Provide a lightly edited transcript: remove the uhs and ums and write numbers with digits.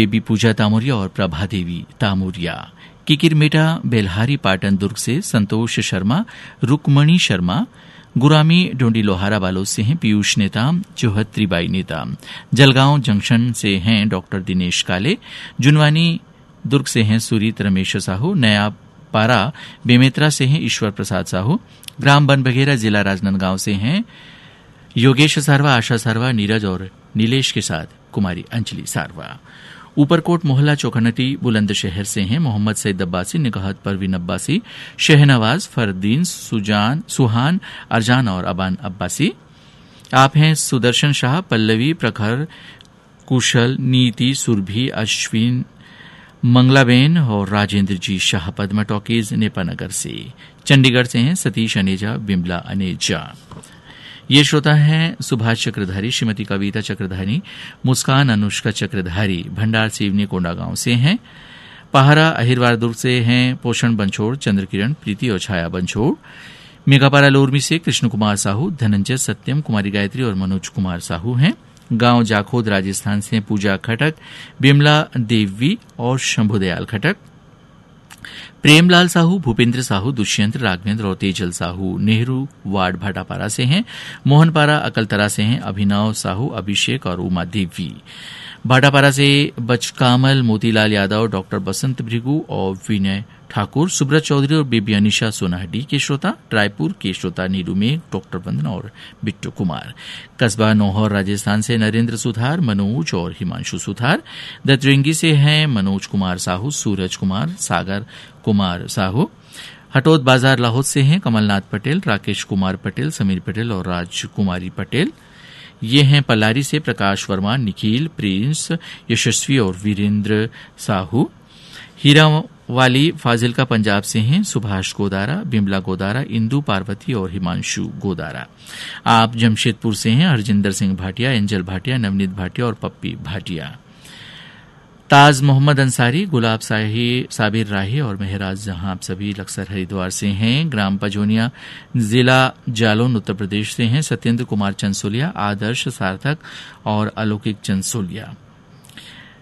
Baby पूजा तामोरिया और प्रभा देवी तामोरिया। किकिरमेटा बेलहारी पाटन दुर्ग से Santosh Sharma, Rukmini Sharma, gourami Dondi Lohara Balod से हैं पीयूष नेताम, चौहत्रीबाई नेताम। जलगांव जंक्शन से हैं डॉक्टर दिनेश काले। जुनवानी दुर्ग से हैं सुरीत रमेश साहू। नया पारा बेमेत्रा से हैं ईश्वर प्रसाद साहू। ग्राम बनबघेरा जिला राजनांदगांव से हैं योगेश सारवा, आशा सारवा, नीरज और नीलेश के साथ कुमारी अंजलि सारवा। ऊपरकोट मोहल्ला चौखनटी बुलंदशहर से हैं मोहम्मद सईद अब्बासी, निकाहत परवीन अब्बासी, शहनवाज, फरदीन, सुहान, अरजान और अबान अब्बासी। आप हैं सुदर्शन शाह, पल्लवी, प्रखर, कुशल, नीति, सुरभि, अश्विन, मंगलाबेन और राजेंद्र जी शाह पद्मा टॉकीज नेपानगर से। चंडीगढ़ से हैं सतीश अनेजा, बिमला अनेजा। ये श्रोता हैं सुभाष चक्रधारी, श्रीमती कविता चक्रधारी, मुस्कान अनुष्का चक्रधारी, भंडार सिवनी कोंडागांव से हैं। पहारा अहिरवार दुर्ग से हैं पोषण बंछोड़, चंद्रकिरण, प्रीति और छाया बंछोड़। मेघापारा लोरमी से कृष्ण कुमार साहू, धनंजय, सत्यम, कुमारी गायत्री और मनोज कुमार साहू हैं। गांव जाखोद राजस्थान से पूजा खटक, बिमला देवी और शंभुदयाल खटक। प्रेमलाल साहू, भूपेंद्र साहू, दुष्यंत, राघवेंद्र और तेजल साहू नेहरू वार्ड भाटापारा से हैं। मोहनपारा अकलतरा से हैं अभिनव साहू, अभिषेक और उमा देवी। भाटापारा से बचकामल, मोतीलाल यादव, डॉक्टर बसंत भृगु और विनय ठाकुर। सुब्रत चौधरी और बेबी अनिशा सोनाहडी के श्रोता। रायपुर के श्रोता नीरू मेघ, डॉक्टर वंदना और बिट्टू कुमार। कस्बा नौहर राजस्थान से नरेंद्र सुथार, मनोज और हिमांशु सुथार। दतरेंगी से हैं मनोज कुमार साहू, सूरज कुमार, सागर कुमार साहू। हटोद बाजार लाहौद से हैं कमलनाथ पटेल, राकेश कुमार पटेल, समीर पटेल और राजकुमारी पटेल। ये हैं पल्लारी से प्रकाश वर्मा, निखिल, प्रिंस, यशस्वी और वीरेंद्र साहू। हीरावाली फाजिलका पंजाब से हैं सुभाष गोदारा, बिमला गोदारा, इंदू पार्वती और हिमांशु गोदारा। आप जमशेदपुर से हैं हरजिंदर सिंह भाटिया, एंजल भाटिया, नवनीत भाटिया और पप्पी भाटिया। ताज मोहम्मद अंसारी, गुलाब शाही, साबिर राही और मेहराज जहां आप सभी लक्सर हरिद्वार से हैं। ग्राम पजोनिया जिला जालौन उत्तर प्रदेश से हैं सत्येंद्र कुमार चंसोलिया, आदर्श, सार्थक और अलौकिक चंसोलिया।